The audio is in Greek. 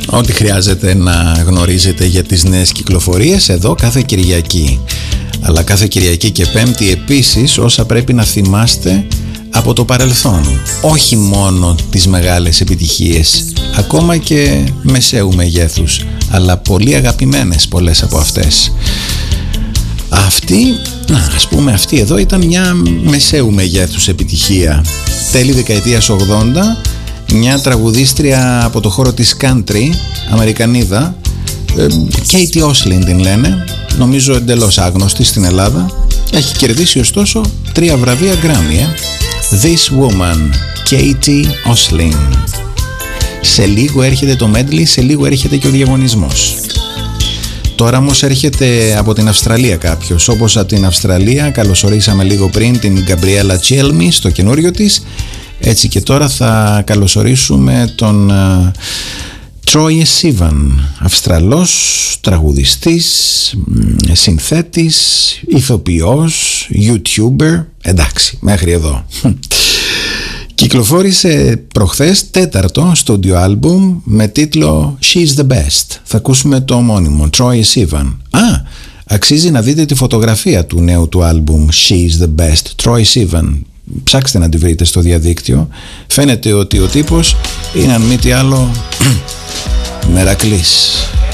Ό,τι χρειάζεται να γνωρίζετε για τις νέες κυκλοφορίες εδώ κάθε Κυριακή. Αλλά κάθε Κυριακή και Πέμπτη επίσης όσα πρέπει να θυμάστε από το παρελθόν. Όχι μόνο τις μεγάλες επιτυχίες, ακόμα και μεσαίου μεγέθους, αλλά πολύ αγαπημένες πολλές από αυτές. Αυτή εδώ ήταν μια μεσαίου μεγέθους επιτυχία. Τέλη δεκαετίας 80, μια τραγουδίστρια από το χώρο της country, Αμερικανίδα, Katie Oslin την λένε, νομίζω εντελώς άγνωστη στην Ελλάδα. Έχει κερδίσει ωστόσο 3 βραβεία Grammy. This Woman, Katie Oslin. Σε λίγο έρχεται το medley, σε λίγο έρχεται και ο διαγωνισμός. Τώρα όμως έρχεται από την Αυστραλία κάποιος. Όπως από την Αυστραλία καλωσορίσαμε λίγο πριν την Gabriella Celmi στο καινούριο της, έτσι και τώρα θα καλωσορίσουμε τον Troye Sivan, Αυστραλός τραγουδιστής, συνθέτης, ηθοποιός, YouTuber. Εντάξει, μέχρι εδώ. Κυκλοφόρησε προχθές 4ο στούντιο άλμπουμ με τίτλο She's the Best. Θα ακούσουμε το ομώνυμο Troye Sivan. Αξίζει να δείτε τη φωτογραφία του νέου του άλμπουμ She's the Best, Troye Sivan. Ψάξτε να τη βρείτε στο διαδίκτυο. Φαίνεται ότι ο τύπος είναι αν μη τι άλλο μερακλής.